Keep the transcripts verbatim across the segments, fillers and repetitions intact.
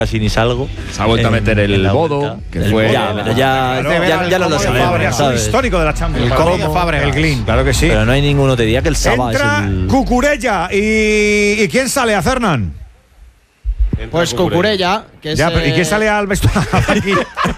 casi ni salgo. Se ha vuelto en, a meter el Bodo, que el, fue. Ya, pero ya, claro, ya, ya no lo sabemos. Es un histórico de la Champions. El Como Fabregas. El Glin, claro que sí. Pero no hay ninguno te diría que el Saba Entra es el. Cucurella. ¿Y, ¿Y quién sale a Fernán? Pues Cucurella, que es. Ya, pero ¿y quién sale al vestuario aquí?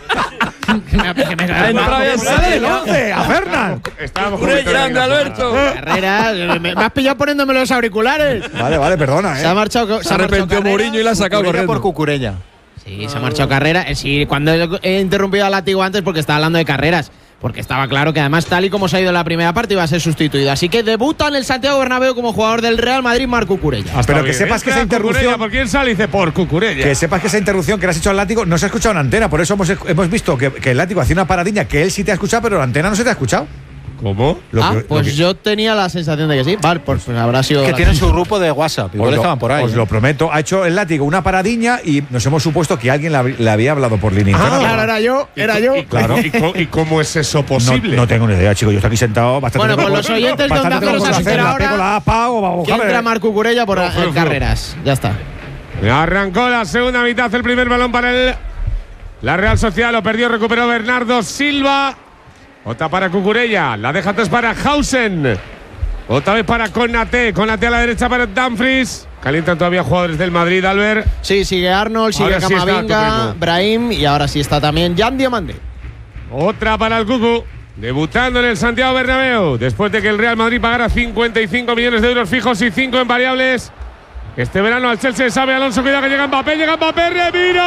Sale el once, a Fernán. Cucurella grande, Alberto. Carrera, me has pillado poniéndome los auriculares. Vale, vale, perdona. ¿eh? Se ha marchado. Se, se arrepintió Mourinho y la ha sacado corriendo. por Cucurella. Sí, se ha marchado Carrera. Sí, cuando he interrumpido a Látigo antes porque estaba hablando de carreras. Porque estaba claro que además, tal y como se ha ido en la primera parte, iba a ser sustituido. Así que debuta en el Santiago Bernabéu como jugador del Real Madrid, Marc Cucurella. Ah, pero que bien. sepas que esa interrupción. ¿Por quién sale? Dice por Cucurella. Que sepas que esa interrupción que le has hecho al Látigo no se ha escuchado en antena. Por eso hemos, hemos visto que, que el Látigo hacía una paradilla que él sí te ha escuchado, pero la antena no se te ha escuchado. ¿Cómo? Lo ah, que, pues que... yo tenía la sensación de que sí. Vale, pues, pues habrá sido. Es que tienen su grupo de WhatsApp. Igual os estaban lo, por ahí. Os ¿eh? lo prometo. Ha hecho el Látigo una paradiña y nos hemos supuesto que alguien le, le había hablado por línea interna. Ah, claro, era yo. Era yo. Y, claro. ¿Y, cómo, ¿Y cómo es eso posible? No, no tengo ni idea, chico. Yo estoy aquí sentado bastante. Bueno, con los oyentes de Onda Cero se asisten ahora. La APA, o vamos, que entra Marc Cucurella por no, no, no. carreras. Ya está. Arrancó la segunda mitad. El primer balón para el la Real Sociedad. Lo perdió, recuperó Bernardo Silva. Otra para Cucurella, la deja atrás para Hausen. Otra vez para Konaté, Konaté a la derecha para Dumfries. Calientan todavía jugadores del Madrid, Albert. Sí, sigue Arnold, sigue ahora Camavinga, sí Brahim y ahora sí está también Jan Diomande. Otra para el Cucu, debutando en el Santiago Bernabéu, después de que el Real Madrid pagara cincuenta y cinco millones de euros fijos y cinco en variables. Este verano al Chelsea sabe Alonso, cuidado que llega Mbappé, llega Mbappé, Remiro.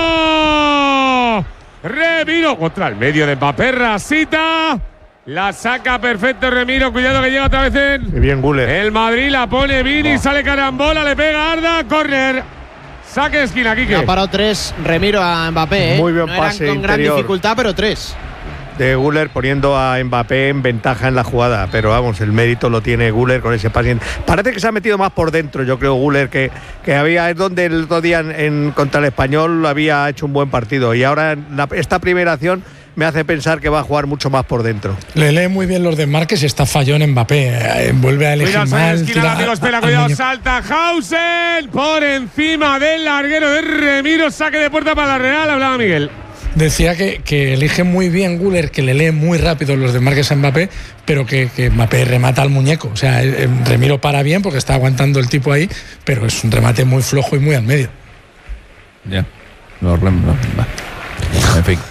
Remiro contra el medio de Mbappé, Rasita. La saca perfecto Remiro. Cuidado que llega otra vez en. Qué bien, Guller. El Madrid la pone Vini, oh. Sale carambola, le pega Arda, córner. Saque de esquina, Quique. Ha parado tres Remiro a Mbappé. ¿eh? Muy bien no pase eran con interior. gran dificultad, pero tres. De Guller poniendo a Mbappé en ventaja en la jugada, pero vamos, el mérito lo tiene Guller con ese pase. Parece que se ha metido más por dentro, yo creo, Guller, que, que había, es donde el otro día en, en, contra el Español había hecho un buen partido y ahora la, esta primera acción me hace pensar que va a jugar mucho más por dentro. Le lee muy bien los desmarques y está fallón en Mbappé, eh, vuelve a elegir cuidado, mal. Esquina, tira, amigo, espera, cuidado, salta Hausen por encima del larguero de Remiro, saque de puerta para la Real, hablaba Miguel. Decía que, que elige muy bien Guller, que le lee muy rápido los desmarques a Mbappé, pero que, que Mbappé remata al muñeco. O sea, el, el Remiro para bien porque está aguantando el tipo ahí, pero es un remate muy flojo y muy al medio. Ya, yeah. no, no, no. En fin.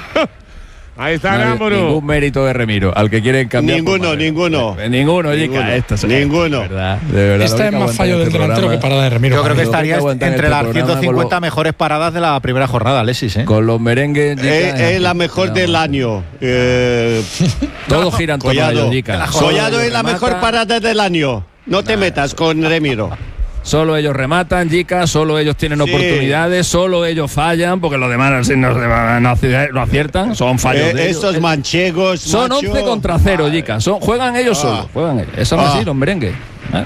Ahí está no Gamburu. Ningún mérito de Remiro. Al que quieren cambiar. Ninguno, ninguno. Eh, ninguno, ninguno. Esto ninguno. De verdad, de verdad, Esta es más fallo del delantero que parada de Remiro. Yo creo que estaría entre este las ciento cincuenta los, mejores paradas de la primera jornada, Alexis. ¿eh? Con los merengues. Es, es la mejor del año. Eh, Todos giran todo Collado. Collado, Collado es la mejor parada del año. No te nah. metas con Remiro. Solo ellos rematan, Jica, solo ellos tienen sí. oportunidades, solo ellos fallan, porque los demás no, no, no aciertan, son fallos eh, de Estos ellos. manchegos, son macho. once contra cero, Jica, son, juegan ellos ah. solos, juegan ellos. Eso no es ah. así, los merengues. ¿Eh?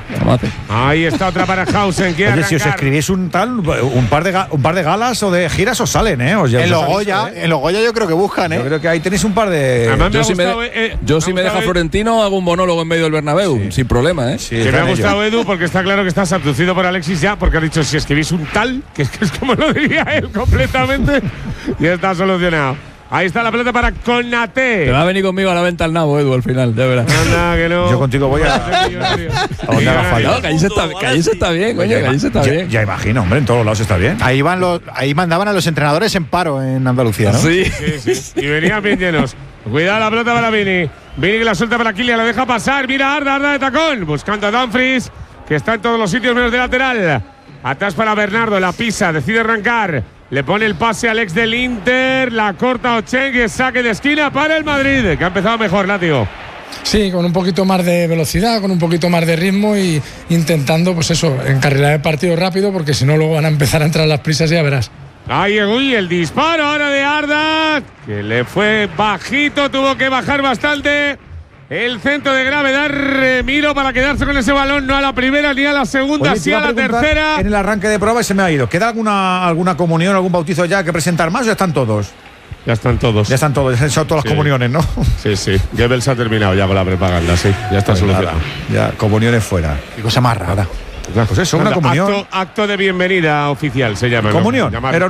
Ahí está otra para Hausen. Oye, si os escribís un tal, un par de un par de galas o de giras os salen, ¿eh? Os en Logoya, ¿eh? En Logoya yo creo que buscan, ¿eh? Yo creo que ahí tenéis un par de. Además, yo si me, de, eh, yo me si me deja Florentino hago un monólogo en medio del Bernabéu, sí. sin problema, ¿eh? Sí, que me ha gustado ello. Edu porque está claro que estás abducido por Alexis ya, porque ha dicho si escribís un tal, que es, que es como lo diría él completamente, y está solucionado. Ahí está la pelota para Konaté. Te va a venir conmigo a la venta al nabo, Edu, al final, de verdad. Anda, que no. Yo contigo voy a. ¿A dónde haga falta? No, que allí se está, que allí se está bien, coño, que allí se está ya, bien. Ya imagino, hombre, en todos lados está bien. Ahí van los, ahí mandaban a los entrenadores en paro en Andalucía, ¿no? Sí. Sí, sí. Y venían bien llenos. Cuidado la pelota para Vini. Vini que la suelta para Kylian, la deja pasar. Mira Arda, Arda de tacón. Buscando a Dumfries, que está en todos los sitios menos de lateral. Atrás para Bernardo, la pisa, decide arrancar. Le pone el pase al ex del Inter, la corta Ocheng, que saque de esquina para el Madrid, que ha empezado mejor, Látigo. Sí, con un poquito más de velocidad, con un poquito más de ritmo y intentando, pues eso, encarrilar el partido rápido, porque si no luego van a empezar a entrar las prisas y ya verás. Ahí uy, el disparo ahora de Arda, que le fue bajito, tuvo que bajar bastante. El centro de gravedad, Remiro para quedarse con ese balón, no a la primera ni a la segunda, sí a la tercera. En el arranque de prueba y se me ha ido. ¿Queda alguna, alguna comunión, algún bautizo ya que presentar más o ya están todos? Ya están todos. Ya están todos, ya han hecho todas sí. las comuniones, ¿no? Sí, sí. Goebbels ha terminado ya con la propaganda, sí. Ya está pues solucionado. Nada, ya, comuniones fuera. Qué cosa más rara. Pues eso, una comunión. Acto, acto de bienvenida oficial se llama. Comunión. Llamar- Era